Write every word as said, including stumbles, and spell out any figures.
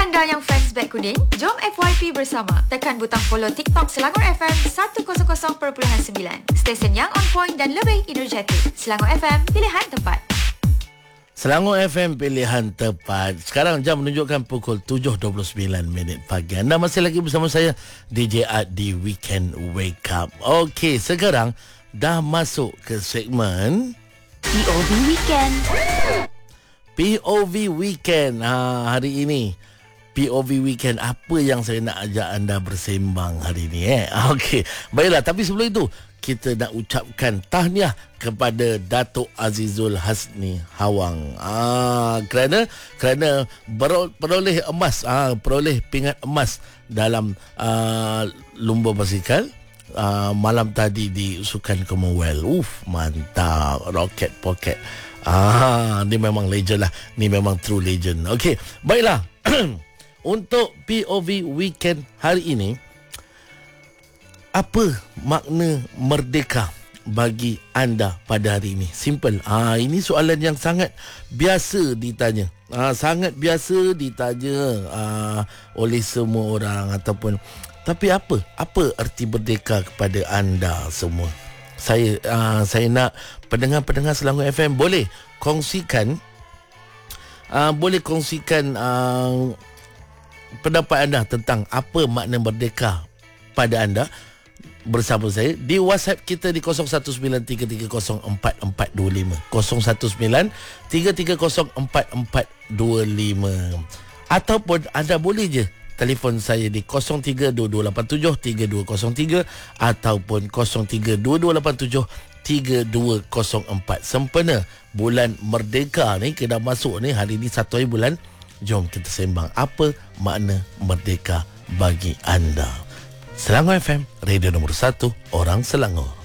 anda yang fans Beg Kuning, jom F Y P bersama. Tekan butang follow TikTok Selangor F M seratus perpuluhan sembilan. Stesen yang on point dan lebih energetik. Selangor F M, pilihan tepat. Selangor F M, pilihan tepat. Sekarang jam menunjukkan pukul tujuh dua puluh sembilan minit pagi. Anda masih lagi bersama saya, D J Art, di Weekend Wake Up. Okey, sekarang dah masuk ke segmen P O V Weekend. P O V Weekend. Ha, hari ini P O V Weekend, apa yang saya nak ajak anda bersembang hari ini eh? Okey, baiklah, tapi sebelum itu kita nak ucapkan tahniah kepada Datuk Azizul Hasni Hawang. Ah, kerana kerana peroleh emas, ah, peroleh pingat emas dalam ah, lumba basikal ah, malam tadi di Sukan Commonwealth. Uf, mantap. Rocket pocket. Ah, ni memang legend lah. Ni memang true legend. Okey, baiklah. Untuk P O V Weekend hari ini, apa makna merdeka bagi anda pada hari ini? Simple. Ah, ini soalan yang sangat biasa ditanya. Ah, sangat biasa ditanya ah, oleh semua orang ataupun, tapi apa? Apa erti merdeka kepada anda semua? Saya uh, saya nak pendengar-pendengar Selangor F M boleh kongsikan uh, boleh kongsikan uh, pendapat anda tentang apa makna merdeka pada anda bersama saya di WhatsApp kita di kosong satu sembilan tiga tiga kosong empat empat dua lima kosong satu sembilan tiga tiga kosong empat empat dua lima, ataupun anda boleh je telefon saya di kosong tiga dua dua lapan tujuh tiga dua kosong tiga ataupun kosong tiga dua dua lapan tujuh tiga dua kosong empat. Sempena bulan Merdeka ni, kita dah masuk ni, hari ni satu hari bulan. Jom kita sembang apa makna merdeka bagi anda. Selangor F M, radio nombor satu, orang Selangor.